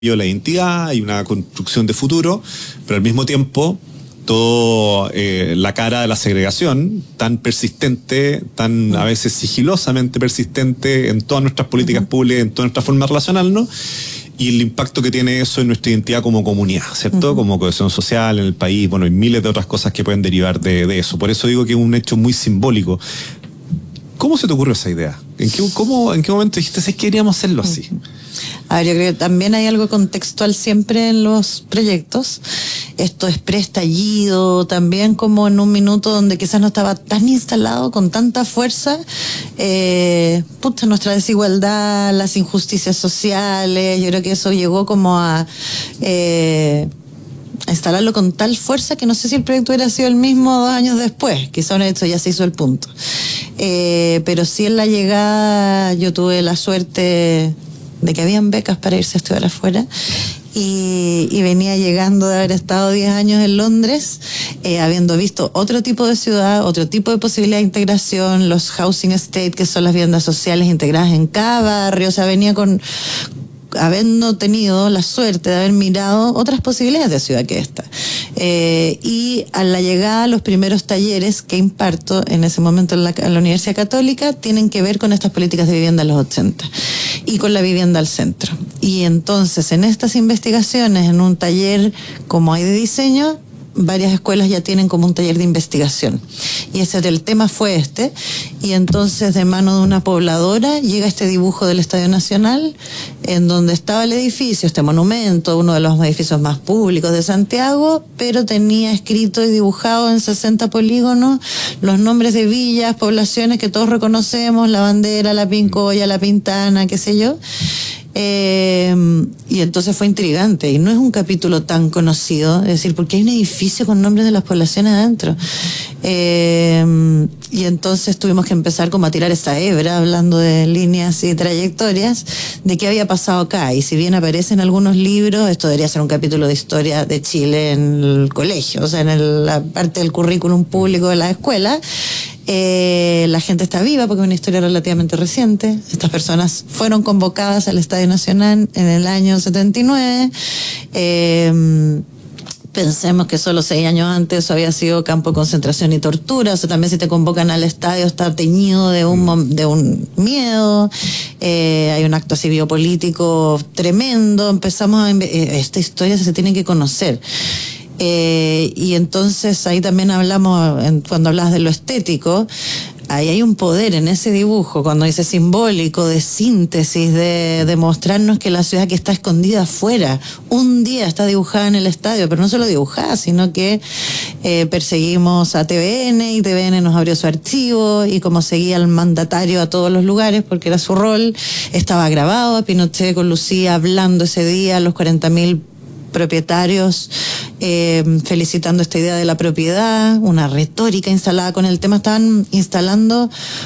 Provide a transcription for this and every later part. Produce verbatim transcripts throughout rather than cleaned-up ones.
la identidad, hay una construcción de futuro, pero al mismo tiempo todo eh, la cara de la segregación tan persistente, tan a veces sigilosamente persistente en todas nuestras políticas uh-huh. públicas, en toda nuestra forma de relacionarnos, y el impacto que tiene eso en nuestra identidad como comunidad, ¿cierto? Uh-huh. Como cohesión social en el país, bueno, y miles de otras cosas que pueden derivar de, de eso. Por eso digo que es un hecho muy simbólico. ¿Cómo se te ocurrió esa idea? ¿En qué, cómo, en qué momento dijiste que queríamos hacerlo así? A ver, yo creo que también hay algo contextual siempre en los proyectos. Esto es preestallido, también como en un minuto donde quizás no estaba tan instalado con tanta fuerza, eh, puta, nuestra desigualdad, las injusticias sociales. Yo creo que eso llegó como a eh, a instalarlo con tal fuerza que no sé si el proyecto hubiera sido el mismo dos años después. Quizás de hecho ya se hizo el punto. Eh, pero sí, en la llegada yo tuve la suerte de que habían becas para irse a estudiar afuera, y, y venía llegando de haber estado diez años en Londres, eh, habiendo visto otro tipo de ciudad, otro tipo de posibilidad de integración, los housing estate, que son las viviendas sociales integradas en cada barrio. O sea, venía con habiendo tenido la suerte de haber mirado otras posibilidades de ciudad que esta. Eh, y a la llegada, los primeros talleres que imparto en ese momento en la, en la Universidad Católica tienen que ver con estas políticas de vivienda en los ochenta y con la vivienda al centro. Y entonces, en estas investigaciones, en un taller como hay de diseño, varias escuelas ya tienen como un taller de investigación. Y ese el tema fue este. Y entonces, de mano de una pobladora, llega este dibujo del Estadio Nacional, en donde estaba el edificio, este monumento, uno de los edificios más públicos de Santiago, pero tenía escrito y dibujado en sesenta polígonos los nombres de villas, poblaciones que todos reconocemos, La Bandera, La Pincoya, La Pintana, qué sé yo. Eh, y entonces fue intrigante, y no es un capítulo tan conocido, es decir, porque hay un edificio con nombres de las poblaciones adentro. Eh, y entonces tuvimos que empezar como a tirar esa hebra, hablando de líneas y trayectorias, de qué había pasado acá. Y si bien aparece en algunos libros, esto debería ser un capítulo de historia de Chile en el colegio, o sea, en el, la parte del currículum público de la escuela. Eh, la gente está viva porque es una historia relativamente reciente. Estas personas fueron convocadas al Estadio Nacional en el año setenta y nueve. Eh, Pensemos que solo seis años antes eso había sido campo de concentración y tortura. O sea, también si te convocan al estadio está teñido de un, de un miedo. Eh, hay un acto así biopolítico tremendo. Empezamos a... Esta historia se tiene que conocer. Eh, y entonces ahí también hablamos, en, cuando hablas de lo estético, ahí hay un poder en ese dibujo, cuando dice simbólico, de síntesis, de, de mostrarnos que la ciudad que está escondida afuera, un día está dibujada en el estadio, pero no solo dibujada, sino que eh, perseguimos a T V N, y T V N nos abrió su archivo, y como seguía el mandatario a todos los lugares, porque era su rol, estaba grabado a Pinochet con Lucía hablando ese día, los cuarenta mil propietarios eh, felicitando esta idea de la propiedad, una retórica instalada con el tema. Estaban instalando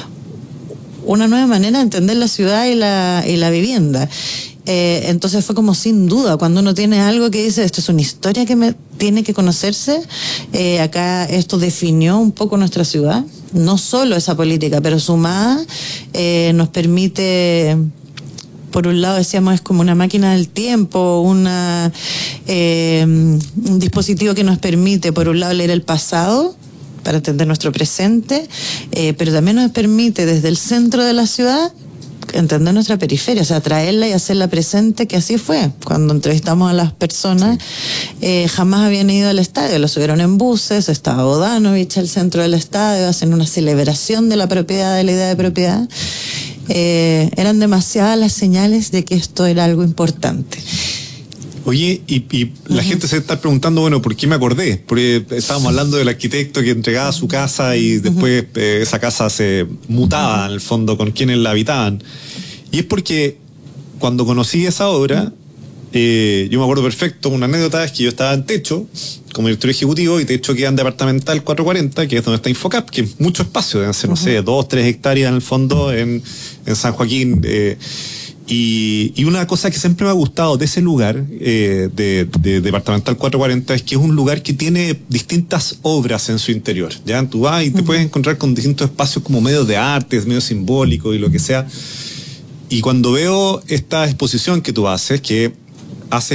una nueva manera de entender la ciudad y la, y la vivienda. Eh, entonces fue como sin duda, cuando uno tiene algo que dice, esto es una historia que me tiene que conocerse, eh, acá esto definió un poco nuestra ciudad, no solo esa política, pero sumada eh, nos permite... Por un lado, decíamos, es como una máquina del tiempo, una eh, un dispositivo que nos permite, por un lado, leer el pasado para entender nuestro presente, eh, pero también nos permite, desde el centro de la ciudad, entender nuestra periferia, o sea, traerla y hacerla presente, que así fue. Cuando entrevistamos a las personas, eh, jamás habían ido al estadio, lo subieron en buses, estaba Bodanovich al centro del estadio, hacen una celebración de la propiedad, de la idea de propiedad. Eh, eran demasiadas las señales de que esto era algo importante. Oye, y, y la uh-huh. gente se está preguntando, bueno, ¿por qué me acordé? Porque estábamos hablando del arquitecto que entregaba su casa y después uh-huh. eh, esa casa se mutaba, uh-huh. en el fondo, con quienes la habitaban. Y es porque cuando conocí esa obra, eh, yo me acuerdo perfecto, una anécdota es que yo estaba en Techo, como director ejecutivo, y Techo queda en departamental cuatrocientos cuarenta, que es donde está Infocap, que es mucho espacio, deben ser, uh-huh. no sé, dos, tres hectáreas en el fondo, en, en San Joaquín. Eh, y, y una cosa que siempre me ha gustado de ese lugar, eh, de, de departamental cuatrocientos cuarenta, es que es un lugar que tiene distintas obras en su interior. Ya tú vas y te uh-huh. puedes encontrar con distintos espacios como medios de arte, medios simbólicos y lo que sea. Y cuando veo esta exposición que tú haces, que hace